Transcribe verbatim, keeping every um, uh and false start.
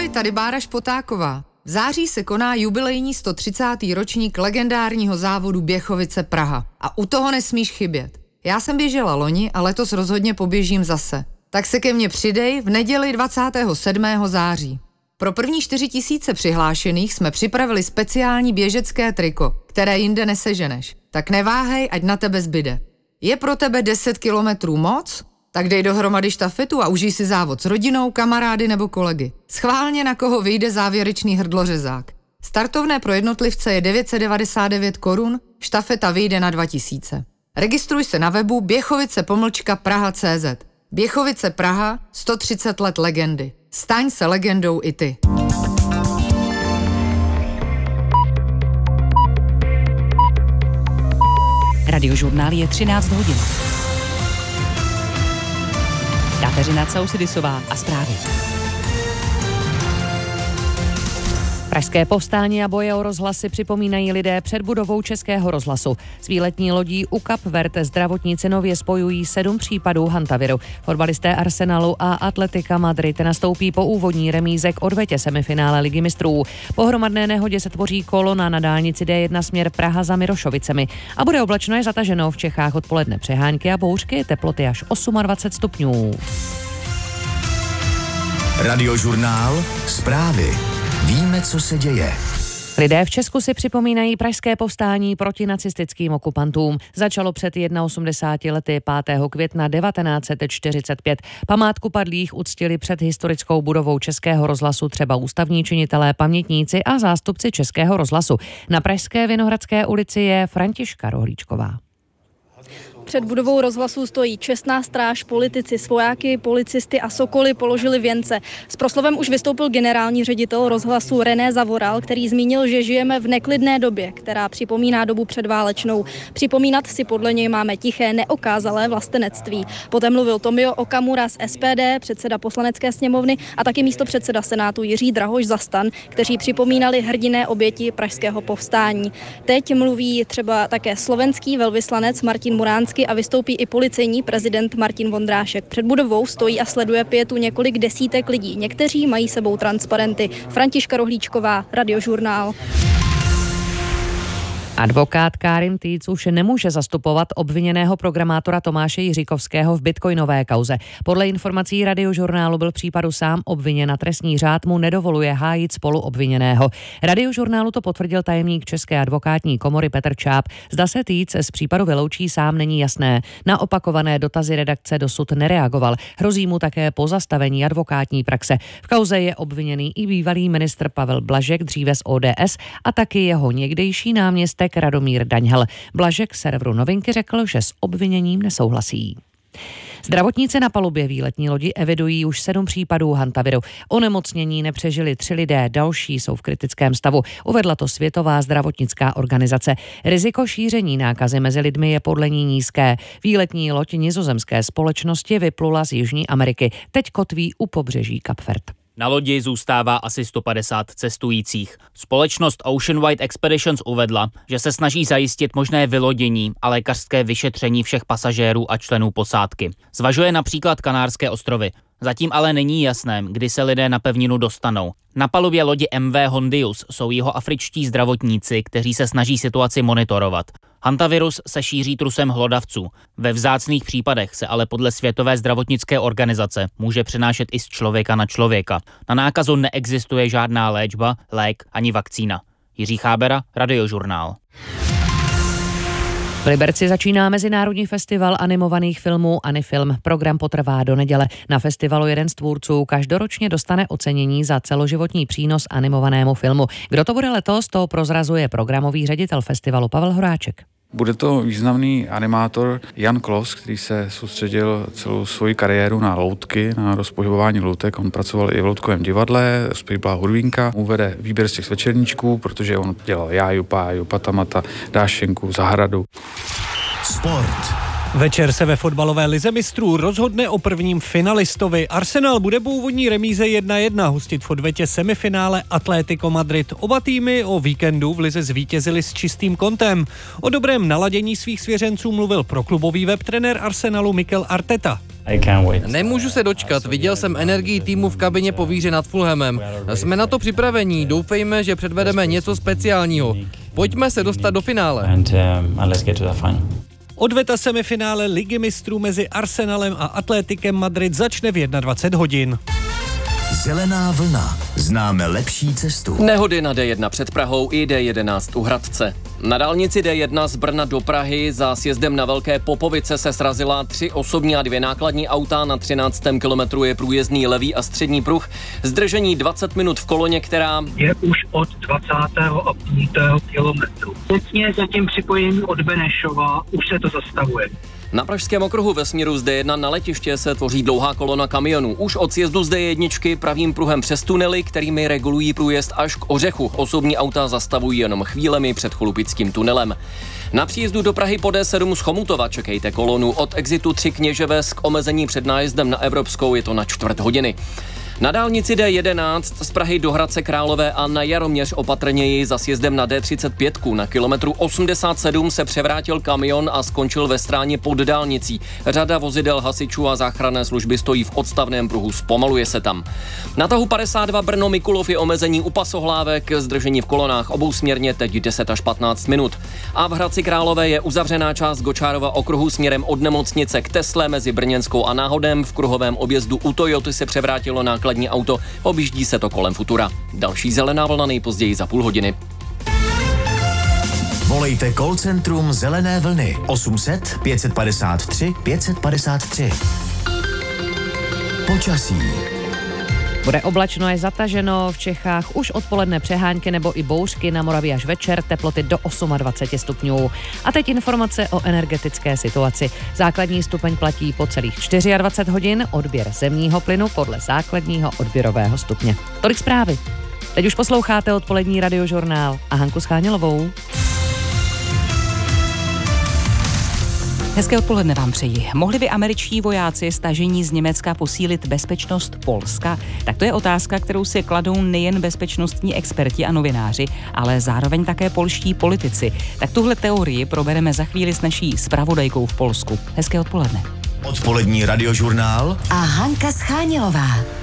tady Bára Špotáková. V září se koná jubilejní sto třicátý ročník legendárního závodu Běchovice Praha. A u toho nesmíš chybět. Já jsem běžela loni a letos rozhodně poběžím zase. Tak se ke mně přidej v neděli dvacátého sedmého září. Pro první čtyři tisíce přihlášených jsme připravili speciální běžecké triko, které jinde neseženeš. Tak neváhej, ať na tebe zbyde. Je pro tebe deset kilometrů moc? Tak dej dohromady štafetu a užij si závod s rodinou, kamarády nebo kolegy. Schválně, na koho vyjde závěrečný hrdlořezák. Startovné pro jednotlivce je devět set devadesát devět korun, štafeta vyjde na dva tisíce. Registruj se na webu běchovice pomlčka praha tečka cé zet. Běchovice Praha, sto třicet let legendy. Staň se legendou i ty. Radiožurnál je třináct hodin. Kateřina Causidisová a zprávy. Pražské povstání a boje o rozhlasy připomínají lidé před budovou Českého rozhlasu. S výletní lodí U Cap Verde zdravotníci nově spojují sedm případů hantaviru. Fotbalisté Arsenalu a Atletika Madrid nastoupí po úvodní remíze k odvetě semifinále Ligy mistrů. Po hromadné nehodě se tvoří kolona na dálnici D jedna směr Praha za Mirošovicemi. A bude oblačno je zataženo, v Čechách odpoledne přehánky a bouřky, teploty až dvacet osm stupňů. Radiožurnál, zprávy. Víme, co se děje. Lidé v Česku si připomínají pražské povstání proti nacistickým okupantům. Začalo před osmdesáti jedna lety pátého května devatenáct set čtyřicet pět. Památku padlých uctili před historickou budovou Českého rozhlasu třeba ústavní činitelé, pamětníci a zástupci Českého rozhlasu. Na pražské Vinohradské ulici je Františka Rohlíčková. Před budovou rozhlasu stojí čestná stráž, politici, svojáky, policisty a sokoly položili věnce. S proslovem už vystoupil generální ředitel rozhlasu René Zavoral, který zmínil, že žijeme v neklidné době, která připomíná dobu předválečnou. Připomínat si podle něj máme tiché, neokázalé vlastenectví. Poté mluvil Tomio Okamura z S P D, předseda poslanecké sněmovny a taky místopředseda Senátu Jiří Drahoš za STAN, kteří připomínali hrdinné oběti pražského povstání. Teď mluví třeba také slovenský velvyslanec Martin Muránský a vystoupí i policejní prezident Martin Vondrášek. Před budovou stojí a sleduje pietu několik desítek lidí. Někteří mají sebou transparenty. Františka Rohlíčková, Radiožurnál. Advokát Karim Týc už nemůže zastupovat obviněného programátora Tomáše Jiříkovského v bitcoinové kauze. Podle informací Radiožurnálu byl případu sám obviněn a trestní řád mu nedovoluje hájit spoluobviněného. Radiožurnálu to potvrdil tajemník České advokátní komory Petr Čáp. Zda se Týc z případu vyloučí sám, není jasné. Na opakované dotazy redakce dosud nereagoval. Hrozí mu také pozastavení advokátní praxe. V kauze je obviněný i bývalý ministr Pavel Blažek, dříve z O D S, a taky jeho někdejší náměstek Radomír Daňhel. Blažek serveru Novinky řekl, že s obviněním nesouhlasí. Zdravotníci na palubě výletní lodi evidují už sedm případů hantaviru. Onemocnění nepřežili tři lidé, další jsou v kritickém stavu. Uvedla to Světová zdravotnická organizace. Riziko šíření nákazy mezi lidmi je podle ní nízké. Výletní loď nizozemské společnosti vyplula z Jižní Ameriky. Teď kotví u pobřeží Kap Verde. Na lodi zůstává asi sto padesát cestujících. Společnost Ocean Wide Expeditions uvedla, že se snaží zajistit možné vylodění a lékařské vyšetření všech pasažérů a členů posádky. Zvažuje například Kanárské ostrovy. Zatím ale není jasné, kdy se lidé na pevninu dostanou. Na palubě lodi M V Hondius jsou jihoafričtí zdravotníci, kteří se snaží situaci monitorovat. Hantavirus se šíří trusem hlodavců. Ve vzácných případech se ale podle Světové zdravotnické organizace může přenášet i z člověka na člověka. Na nákazu neexistuje žádná léčba, lék ani vakcína. Jiří Chábera, Radiožurnál. V Liberci začíná mezinárodní festival animovaných filmů Anifilm. Program potrvá do neděle. Na festivalu jeden z tvůrců každoročně dostane ocenění za celoživotní přínos animovanému filmu. Kdo to bude letos, to prozrazuje programový ředitel festivalu Pavel Horáček. Bude to významný animátor Jan Klos, který se soustředil celou svoji kariéru na loutky, na rozpohybování loutek. On pracoval i v loutkovém divadle, zpíval hudvínka, uvede výběr z těch večerníčků, protože on dělal Jáju, Páju, Patamata, Dášenku, Zahradu. Sport. Večer se ve fotbalové lize mistrů rozhodne o prvním finalistovi. Arsenal bude po úvodní remíze jedna jedna hostit v odvetě semifinále Atlético Madrid. Oba týmy o víkendu v lize zvítězili s čistým kontem. O dobrém naladění svých svěřenců mluvil proklubový webtrenér Arsenalu Mikel Arteta. Nemůžu se dočkat, viděl jsem energii týmu v kabině po výhře nad Fulhamem. Jsme na to připraveni, doufejme, že předvedeme něco speciálního. Pojďme se dostat do finále. Odveta semifinále Ligy mistrů mezi Arsenalem a Atléticem Madrid začne v dvacet jedna hodin. Zelená vlna. Známe lepší cestu. Nehody na D jedna před Prahou i D jedenáct u Hradce. Na dálnici D jedna z Brna do Prahy za sjezdem na Velké Popovice se srazila tři osobní a dvě nákladní auta. Na třináctém kilometru je průjezdný levý a střední pruh. Zdržení dvacet minut v koloně, která je už od dvacátého a pátého kilometru. Teď zatím připojení od Benešova, už se to zastavuje. Na pražském okruhu ve směru z D jedna na letiště se tvoří dlouhá kolona kamionů. Už od sjezdu z D jedna pravým pruhem přes tunely, kterými regulují průjezd až k Ořechu. Osobní auta zastavují jenom chvílemi před Cholupickým tunelem. Na příjezdu do Prahy po D sedm z Chomutova čekejte kolonu od exitu tři Kněževes k omezení před nájezdem na Evropskou, je to na čtvrt hodiny. Na dálnici D jedenáct z Prahy do Hradce Králové a na Jaroměř opatrněji za sjezdem na D třicet pět. Na kilometru osmdesát sedm se převrátil kamion a skončil ve stráně pod dálnicí. Řada vozidel hasičů a záchranné služby stojí v odstavném pruhu, zpomaluje se tam. Na tahu padesát dva Brno Mikulov je omezení u pasohlávek, zdržení v kolonách obousměrně teď deset až patnáct minut. A v Hradci Králové je uzavřená část Gočárova okruhu směrem od nemocnice k Tesle mezi Brněnskou a Náhodem. V kruhovém objezdu u Toyoty se převrátilo náklad auto, objíždí se to kolem Futura. Další zelená vlna nejpozději za půl hodiny. Volejte call centrum Zelené vlny osm set pět padesát tři pět padesát tři. Počasí. Bude oblačno až zataženo, v Čechách už odpoledne přehánky nebo i bouřky, na Moravě až večer, teploty do dvacet osm stupňů. A teď informace o energetické situaci. Základní stupeň platí po celých dvacet čtyři hodin, odběr zemního plynu podle základního odběrového stupně. Tolik zprávy. Teď už posloucháte odpolední radiožurnál a Hanku Schánělovou. Hezké odpoledne vám přeji. Mohli by američtí vojáci stažení z Německa posílit bezpečnost Polska? Tak to je otázka, kterou si kladou nejen bezpečnostní experti a novináři, ale zároveň také polští politici. Tak tuhle teorii probereme za chvíli s naší zpravodajkou v Polsku. Hezké odpoledne. Odpolední radiožurnál a Hanka Schánělová.